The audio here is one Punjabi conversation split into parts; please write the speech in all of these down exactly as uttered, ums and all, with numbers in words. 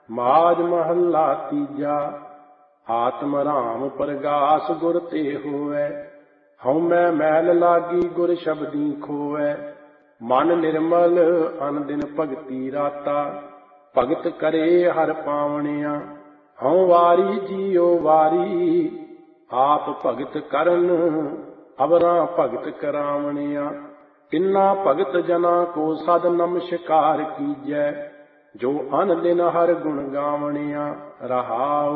ਮਾਜ ਮਹੱਲਾ ਤੀਜਾ। ਆਤਮ ਰਾਮ ਪ੍ਰਗਾਸ ਗੁਰ ਤੇ ਹੋਵੈ, ਹਉਮੈ ਮੈਲ ਲਾਗੀ ਗੁਰ ਸ਼ਬਦੀ ਖੋਵੈ। ਮਨ ਨਿਰਮਲ ਅਨ ਦਿਨ ਭਗਤੀ ਰਾਤਾ, ਭਗਤ ਕਰੇ ਹਰ ਪਾਵਣਿਆ। ਹਉ ਵਾਰੀ ਜੀਉ ਵਾਰੀ, ਆਪ ਭਗਤ ਕਰਨ ਅਵਰਾਂ ਭਗਤ ਕਰਾਵਣਿਆ। ਤਿੰਨਾ ਭਗਤ ਜਨਾ ਕੋ ਸਦ ਨਮਸਕਾਰ ਕੀਜੈ, ਜੋ ਅਨ ਦਿਨ ਹਰ ਗੁਣ ਗਾਵਣਿਆ। ਰਹਾਉ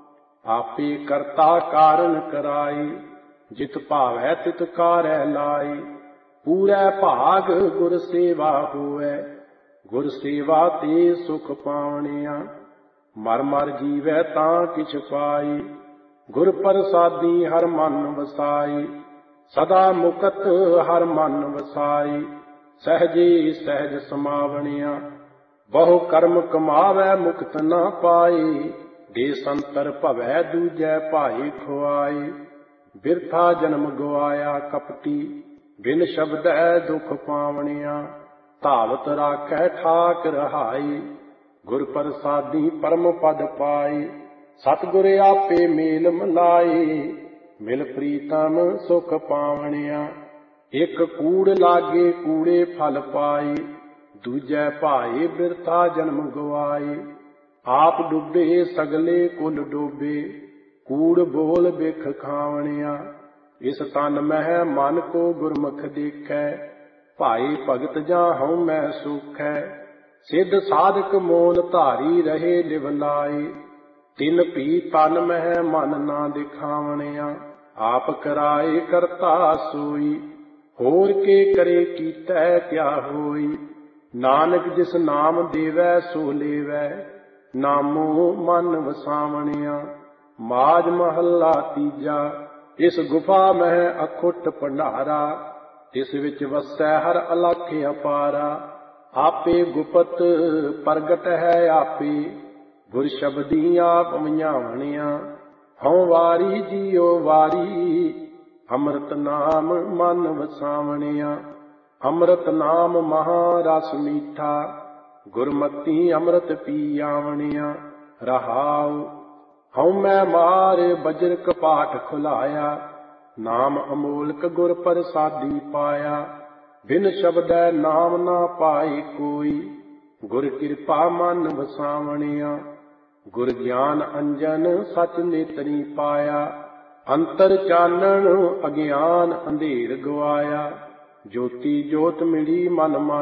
ਆਪੇ ਕਰਤਾ ਕਾਰਨ ਕਰਾਈ, ਜਿਤ ਭਾਵੈ ਤਿਤ ਕਾਰੈ ਲਾਈ। ਪੂਰੈ ਭਾਗ ਗੁਰ ਸੇਵਾ ਹੋਵੈ, ਗੁਰ ਸੇਵਾ ਤੇ ਸੁਖ ਪਾਵਣਿਆ। ਮਰ ਮਰ ਜੀਵੈ ਤਾਂ ਕਿਛ ਪਾਈ, ਗੁਰ ਪ੍ਰਸਾਦੀ ਹਰ ਮਨ ਵਸਾਈ। ਸਦਾ ਮੁਕਤ ਹਰ ਮਨ ਵਸਾਈ, ਸਹਿਜੇ ਸਹਿਜ ਸਮਾਵਣਿਆ। ਬਹੁ ਕਰਮ ਕਮਾਵੈ ਮੁਕਤ ਨਾ ਪਾਈ, ਦੇ ਸੰਤਰ ਭਵੈ ਦੂਜੈ ਭਾਈ ਖੁਆਈ। ਬਿਰਥਾ ਜਨਮ ਗਵਾਇਆ ਕਪਟੀ, ਬਿਨ ਸ਼ਬਦੈ ਦੁਖ ਪਾਵਣਿਆ। ਧਾਵਤ ਰਾਖੈ ਠਾਕ ਰਹਾਈ, ਗੁਰ ਪ੍ਰਸਾਦੀ ਪਰਮ ਪਦ ਪਾਈ। ਸਤਿਗੁਰ ਆਪੇ ਮੇਲ ਮਿਲਾਈ, ਮਿਲ ਪ੍ਰੀਤਮ ਸੁਖ ਪਾਵਣਿਆ। ਇੱਕ ਕੂੜ ਲਾਗੇ ਕੂੜੇ ਫਲ ਪਾਈ, ਦੂਜੈ ਭਾਈ ਬਿਰਥਾ ਜਨਮ ਗਵਾਈ। ਆਪ ਡੁੱਬੇ ਸਗਲੇ ਕੁਲ ਡੋਬੇ, ਕੂੜ ਬੋਲ ਬਿਖ ਖਾਵਣਿਆ। ਇਸ ਤਨ ਮਹਿ ਮਨ ਕੋ ਗੁਰਮੁਖ ਦੇਖੈ, ਭਾਈ ਭਗਤ ਜਾਂ ਹਉਮੈ ਸੁਖੈ। ਸਿੱਧ ਸਾਧਕ ਮੋਲ ਧਾਰੀ ਰਹੇ ਲਿਵ ਲਾਈ, ਤਿਨ ਭੀ ਤਨ ਮਹਿ ਮਨ ਨਾ ਦਿਖਾਵਣਿਆ। ਆਪ ਕਰਾਏ ਕਰਤਾ ਸੋਈ, ਹੋਰ ਕੇ ਕਰੇ ਕੀਤੈ ਕਿਆ ਹੋਈ। ਨਾਨਕ ਜਿਸ ਨਾਮ ਦੇਵੈ ਸੋ ਲੇਵੈ, ਨਾਮੋ ਮਨ ਵਸਾਵਣਿਆ। ਮਾਜ ਮਹੱਲਾ ਤੀਜਾ। ਇਸ ਗੁਫਾ ਮਹਿ ਅਖੁੱਟ ਭੰਡਾਰਾ, ਇਸ ਵਿੱਚ ਵਸੈ ਹਰ ਅਲਖ ਅਪਾਰਾ। ਆਪੇ ਗੁਪਤ ਪ੍ਰਗਟ ਹੈ ਆਪੇ, ਗੁਰ ਸ਼ਬਦੀ ਆਪ ਮਝਾਵਣਿਆ। ਹਉ ਵਾਰੀ ਜੀਉ ਵਾਰੀ, ਅੰਮ੍ਰਿਤ ਨਾਮ ਮਨ ਵਸਾਵਣਿਆ। ਅੰਮ੍ਰਿਤ ਨਾਮ ਮਹਾ ਰਸ ਮੀਠਾ, ਗੁਰਮਤੀ ਅੰਮ੍ਰਿਤ ਪੀ ਆਵਣਿਆ। ਰਹਾਉ ਹਉਮੈ ਮਾਰ ਬਜਰ ਕਪਾਟ ਖੁਲਾਇਆ, ਨਾਮ ਅਮੋਲਕ ਗੁਰ ਪ੍ਰਸਾਦੀ ਪਾਇਆ। ਬਿਨ ਸ਼ਬਦੈ ਨਾਮ ਨਾ ਪਾਈ ਕੋਈ, ਗੁਰ ਕਿਰਪਾ ਮਨ ਵਸਾਵਣਿਆ। ਗੁਰ ਗਿਆਨ ਅੰਜਨ ਸਚ ਨੇਤਰੀ ਪਾਇਆ, ਅੰਤਰ ਚਾਨਣ ਅਗਿਆਨ ਅੰਧੇਰ ਗਵਾਇਆ। ਜੋਤੀ ਜੋਤ ਮਿਲੀ ਮਨ ਮਾਇਆ।